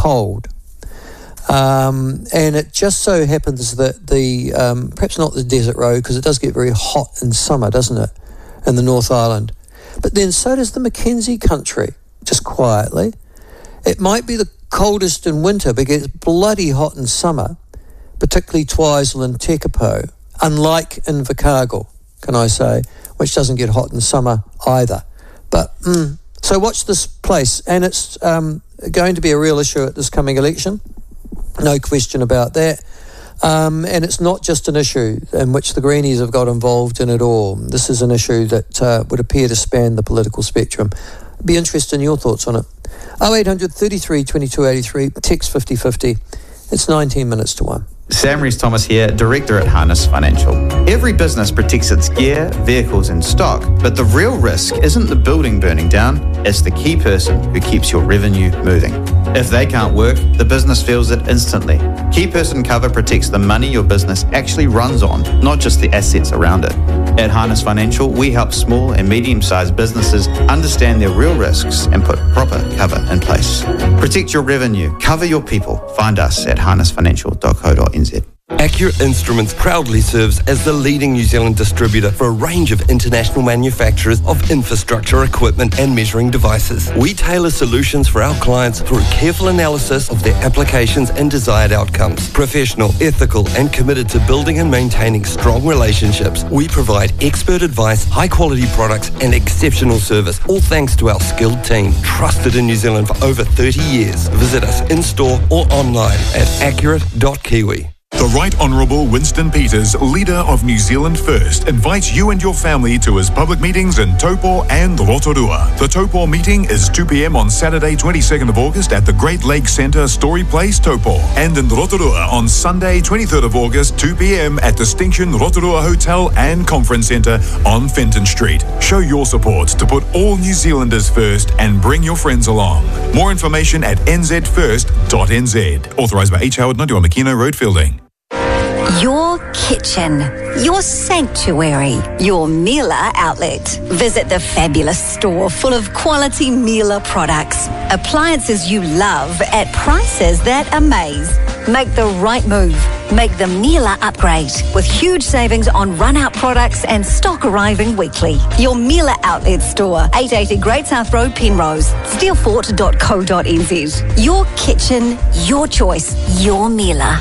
cold. And it just so happens that the perhaps not the Desert Road, because it does get very hot in summer, doesn't it, in the North Island. But then so does the Mackenzie country, just quietly. It might be the coldest in winter, but it gets bloody hot in summer, particularly Twizel and Tekapo, unlike Invercargill, can I say, which doesn't get hot in summer either. But so watch this place, and it's going to be a real issue at this coming election. No question about that. And it's not just an issue in which the Greenies have got involved in at all. This is an issue that would appear to span the political spectrum. I'd be interested in your thoughts on it. 0800 33 22 83, text 5050. It's 19 minutes to 1. Sam Rees-Thomas here, Director at Harness Financial. Every business protects its gear, vehicles and stock, but the real risk isn't the building burning down, it's the key person who keeps your revenue moving. If they can't work, the business feels it instantly. Key person cover protects the money your business actually runs on, not just the assets around it. At Harness Financial, we help small and medium-sized businesses understand their real risks and put proper cover in place. Protect your revenue, cover your people. Find us at harnessfinancial.co.nz. Accurate Instruments proudly serves as the leading New Zealand distributor for a range of international manufacturers of infrastructure equipment and measuring devices. We tailor solutions for our clients through careful analysis of their applications and desired outcomes. Professional, ethical and committed to building and maintaining strong relationships, we provide expert advice, high quality products and exceptional service, all thanks to our skilled team, trusted in New Zealand for over 30 years. Visit us in-store or online at accurate.kiwi. The Right Honourable Winston Peters, leader of New Zealand First, invites you and your family to his public meetings in Taupo and Rotorua. The Taupo meeting is 2 p.m. on Saturday, 22nd of August at the Great Lakes Centre, Story Place, Taupo. And in Rotorua on Sunday, 23rd of August, 2 p.m. at Distinction Rotorua Hotel and Conference Centre on Fenton Street. Show your support to put all New Zealanders first and bring your friends along. More information at nzfirst.nz. Authorised by H. Howard, 91 Makino Road, Fielding. Your kitchen, your sanctuary, your Miele outlet. Visit the fabulous store full of quality Miele products. Appliances you love at prices that amaze. Make the right move. Make the Miele upgrade with huge savings on run-out products and stock arriving weekly. Your Miele outlet store, 880 Great South Road, Penrose, steelfort.co.nz. Your kitchen, your choice, your Miele.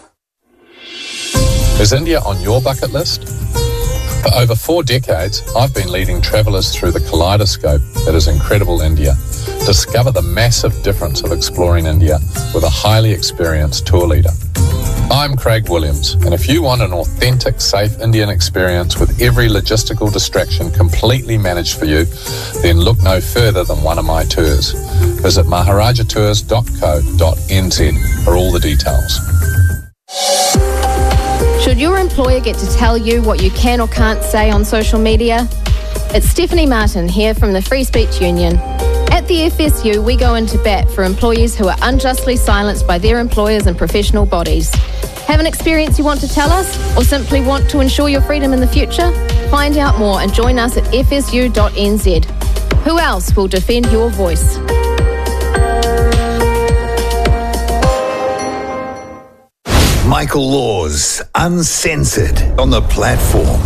Is India on your bucket list? For over 4 decades, I've been leading travellers through the kaleidoscope that is incredible India. Discover the massive difference of exploring India with a highly experienced tour leader. I'm Craig Williams, and if you want an authentic, safe Indian experience with every logistical distraction completely managed for you, then look no further than one of my tours. Visit maharajatours.co.nz for all the details. Should your employer get to tell you what you can or can't say on social media? It's Stephanie Martin here from the Free Speech Union. At the FSU, we go into bat for employees who are unjustly silenced by their employers and professional bodies. Have an experience you want to tell us, or simply want to ensure your freedom in the future? Find out more and join us at fsu.nz. Who else will defend your voice? Michael Laws, Uncensored, on the platform.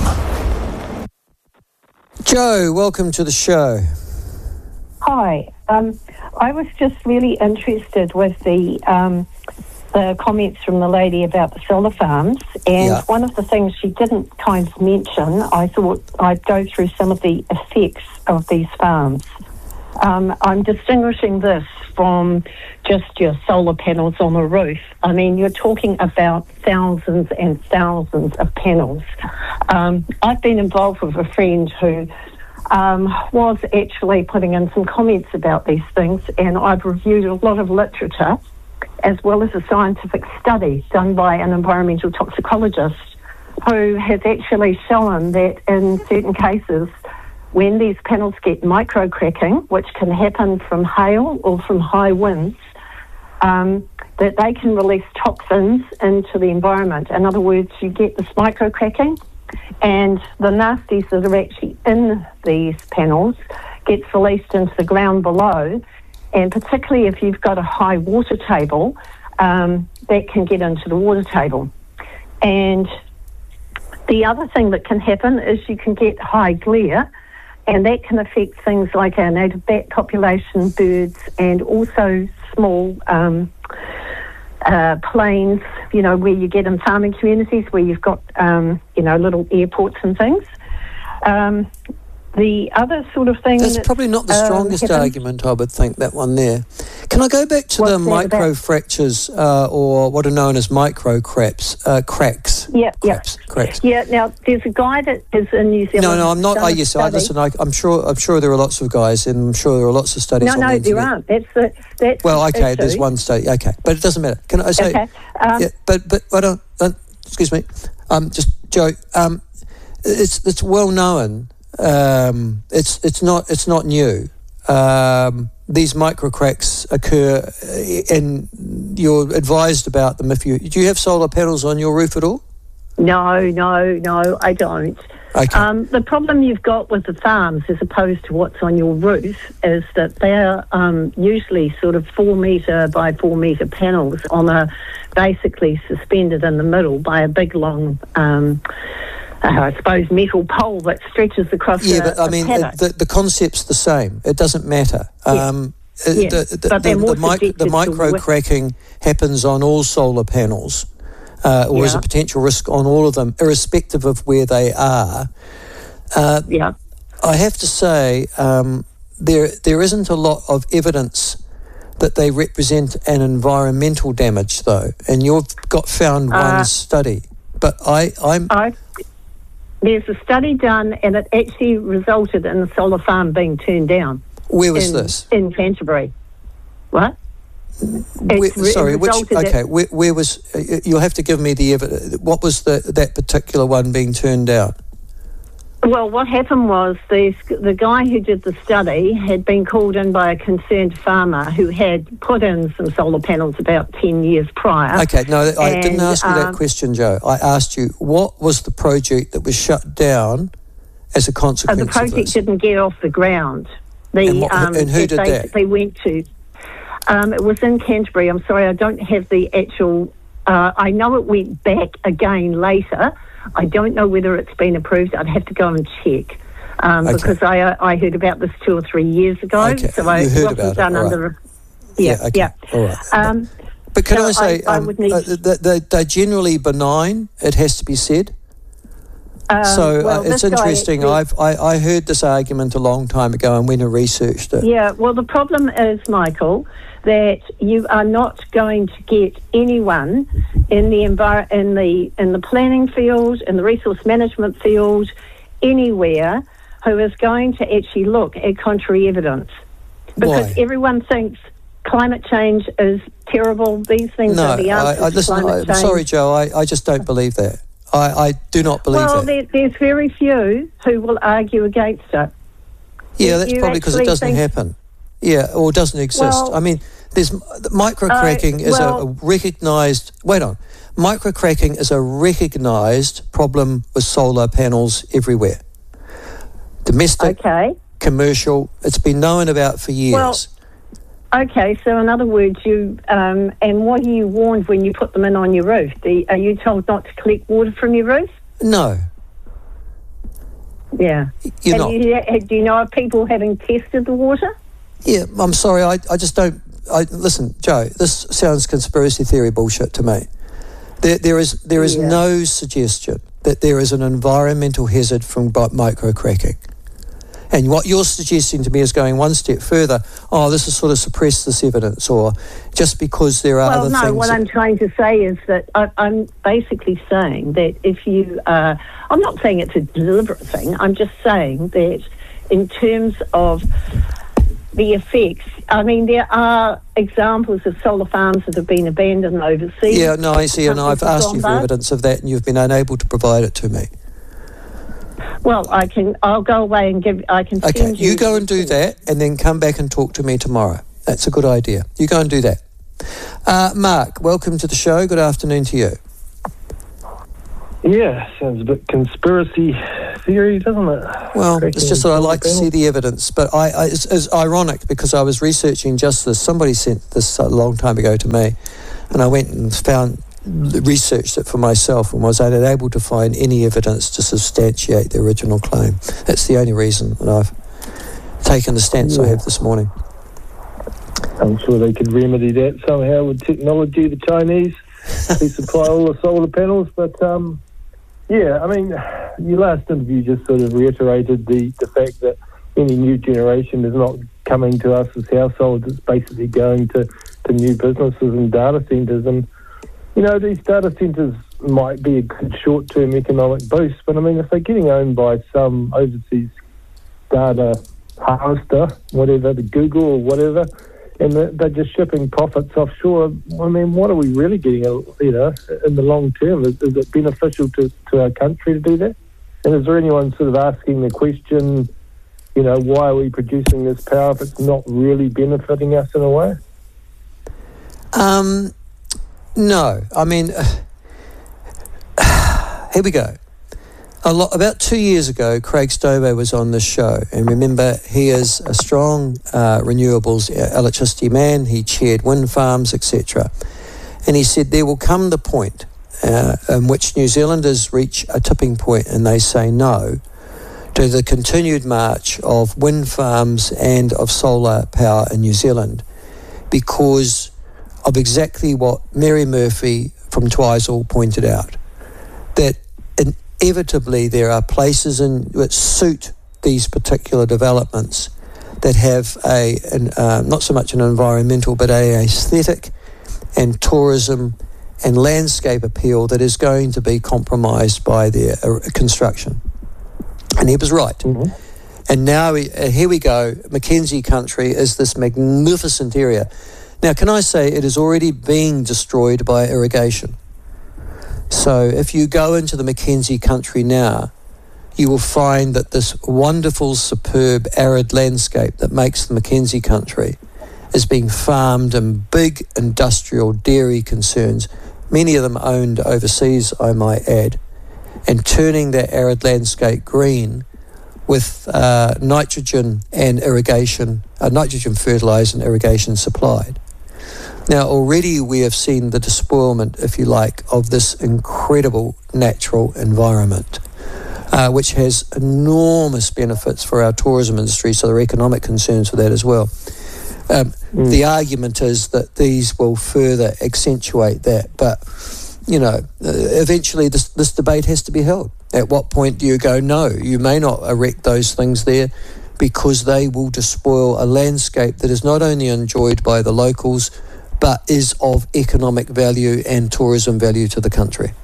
Joe, welcome to the show. Hi. I was just really interested with the comments from the lady about the solar farms, and one of the things she didn't kind of mention, I thought I'd go through some of the effects of these farms. I'm distinguishing this from just your solar panels on the roof. I mean, you're talking about thousands and thousands of panels. I've been involved with a friend who was actually putting in some comments about these things, and I've reviewed a lot of literature as well as a scientific study done by an environmental toxicologist who has actually shown that in certain cases, when these panels get micro-cracking, which can happen from hail or from high winds, that they can release toxins into the environment. In other words, you get this micro-cracking, and the nasties that are actually in these panels gets released into the ground below, and particularly if you've got a high water table, that can get into the water table. And the other thing that can happen is you can get high glare, and that can affect things like our native bat population, birds, and also small planes, where you get in farming communities where you've got, little airports and things. The other sort of thing... That's probably not the strongest argument, I would think, that one there. Can I go back to the microfractures, or what are known as cracks? Cracks. Yeah, now, there's a guy that is in New Zealand... No, I'm not... listen, I'm sure there are lots of guys, and I'm sure there are lots of studies on the internet. No, there aren't. That's well, okay, issue. There's one study. Okay, but it doesn't matter. Can I say... Okay. But I don't... excuse me. Just, Joe, it's well known... it's not new. These microcracks occur, and you're advised about them. Do you have solar panels on your roof at all? No, I don't. Okay. The problem you've got with the farms, as opposed to what's on your roof, is that they're usually sort of 4 metre by 4 metre panels basically suspended in the middle by a big long. I suppose metal pole that stretches across but I mean, the concept's the same. It doesn't matter. The micro cracking happens on all solar panels, or is a potential risk on all of them, irrespective of where they are. I have to say, there isn't a lot of evidence that they represent an environmental damage, though. And you've found one study, but there's a study done, and it actually resulted in the solar farm being turned down. Where was this? In Canterbury. What? Where was... you'll have to give me the evidence. What was that particular one being turned down? Well, what happened was the guy who did the study had been called in by a concerned farmer who had put in some solar panels about 10 years prior. Okay, no, I didn't ask you that question, Joe. I asked you, what was the project that was shut down as a consequence of this? The project didn't get off the ground. And who did that? They went to... it was in Canterbury. I'm sorry, I don't have the actual... I know it went back again later. I don't know whether it's been approved. I'd have to go and check because I heard about this 2 or 3 years ago. Okay. So it wasn't done under... All right. But can I say, they're generally benign, it has to be said. It's interesting. I heard this argument a long time ago and went and researched it. Yeah, well, the problem is, Michael, that you are not going to get anyone in the planning field, in the resource management field, anywhere who is going to actually look at contrary evidence. Because everyone thinks climate change is terrible. These things are the answers to climate change. I'm sorry, Joe, I just don't believe that. I do not believe that. Well, there's very few who will argue against it. Yeah, that's probably because it doesn't happen. Yeah, or doesn't exist. Well, I mean, there's microcracking is a recognised... Wait on. Microcracking is a recognised problem with solar panels everywhere. Domestic, commercial, it's been known about for years. Well, okay, so in other words, you and what are you warned when you put them in on your roof? Are you told not to collect water from your roof? No. Yeah. You're not. Do you know of people having tested the water? Yeah, I'm sorry, I just don't... listen, Joe, this sounds conspiracy theory bullshit to me. There is no suggestion that there is an environmental hazard from microcracking. And what you're suggesting to me is going one step further. Oh, this is sort of suppress this evidence, or just because there are other things... Well, no, what I'm trying to say is that I'm basically saying that if you... I'm not saying it's a deliberate thing. I'm just saying that in terms of the effects, I mean, there are examples of solar farms that have been abandoned overseas. Yeah, no, I see, and I've asked you for evidence of that, and you've been unable to provide it to me. Well, I'll go away and I can send you... Okay, you go and do that, and then come back and talk to me tomorrow. That's a good idea. You go and do that. Mark, welcome to the show. Good afternoon to you. Yeah, sounds a bit conspiracy theory, doesn't it? Well, it's just that I like to see the evidence, but it's ironic because I was researching just this. Somebody sent this a long time ago to me, and I went and researched it for myself and was unable to find any evidence to substantiate the original claim. That's the only reason that I've taken the stance I have this morning. I'm sure they could remedy that somehow with technology, the Chinese, who supply all the solar panels, but yeah, I mean, your last interview just sort of reiterated the fact that any new generation is not coming to us as households. It's basically going to new businesses and data centres. And, you know, these data centres might be a good short-term economic boost, but, I mean, if they're getting owned by some overseas data harvester, whatever, the Google or whatever, and they're just shipping profits offshore, I mean, what are we really getting, you know, in the long term? Is it beneficial to our country to do that? And is there anyone sort of asking the question, you know, why are we producing this power if it's not really benefiting us in a way? No. I mean, here we go. About 2 years ago, Craig Stobo was on this show, and remember, he is a strong renewables electricity man. He chaired wind farms, etc. And he said there will come the point in which New Zealanders reach a tipping point and they say no to the continued march of wind farms and of solar power in New Zealand because of exactly what Mary Murphy from Twizel pointed out, that inevitably there are places that suit these particular developments that have not so much an environmental but an aesthetic and tourism and landscape appeal that is going to be compromised by their construction. And he was right. Mm-hmm. And now here we go, Mackenzie Country is this magnificent area. Now, can I say it is already being destroyed by irrigation? So if you go into the Mackenzie Country now, you will find that this wonderful, superb, arid landscape that makes the Mackenzie Country is being farmed in big industrial dairy concerns, many of them owned overseas, I might add, and turning that arid landscape green with nitrogen and irrigation, nitrogen fertiliser and irrigation supplied. Now, already we have seen the despoilment, if you like, of this incredible natural environment, which has enormous benefits for our tourism industry, so there are economic concerns for that as well. The argument is that these will further accentuate that, but, you know, eventually this debate has to be held. At what point do you go, no, you may not erect those things there because they will despoil a landscape that is not only enjoyed by the locals, but is of economic value and tourism value to the country.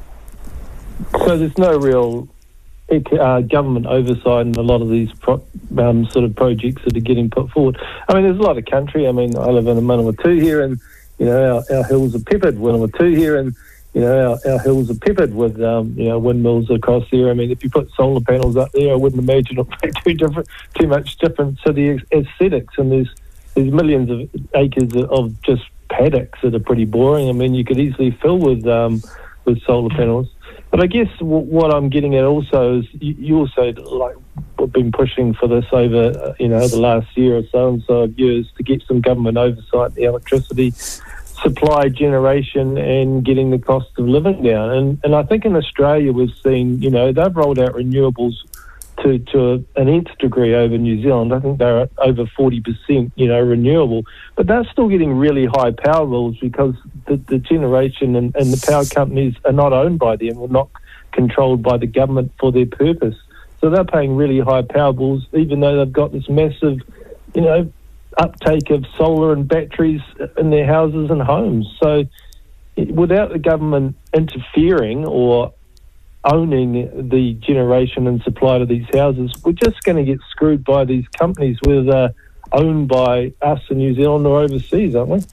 So there's no real government oversight in a lot of these sort of projects that are getting put forward. I mean, there's a lot of country. I mean, I live in Manawatu here, and, you know, our hills are peppered. Manawatu here, and, you know, our hills are peppered with, you know, windmills across there. I mean, if you put solar panels up there, I wouldn't imagine it would make too much difference to the aesthetics. And there's millions of acres of just paddocks that are pretty boring. I mean, you could easily fill with solar panels. But I guess what I'm getting at also is you also, like, have been pushing for this over, you know, the last year or so years to get some government oversight in the electricity supply generation and getting the cost of living down. And I think in Australia we've seen, you know, they've rolled out renewables to an nth degree over New Zealand. I think they're at over 40%, you know, renewable. But they're still getting really high power bills because the generation and the power companies are not owned by them or not controlled by the government for their purpose. So they're paying really high power bills, even though they've got this massive, you know, uptake of solar and batteries in their houses and homes. So without the government interfering or owning the generation and supply to these houses, we're just going to get screwed by these companies, whether they're owned by us in New Zealand or overseas, aren't we?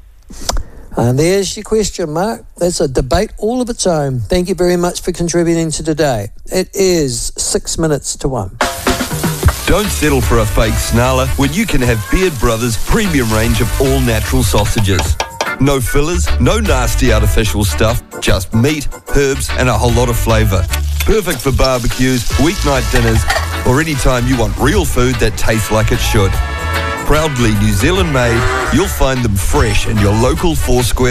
And there's your question, Mark. That's a debate all of its own. Thank you very much for contributing to today. It is 6 minutes to 1. Don't settle for a fake snarler when you can have Beard Brothers' premium range of all-natural sausages. No fillers, no nasty artificial stuff, just meat, herbs and a whole lot of flavour. Perfect for barbecues, weeknight dinners, or any time you want real food that tastes like it should. Proudly New Zealand made, you'll find them fresh in your local Foursquare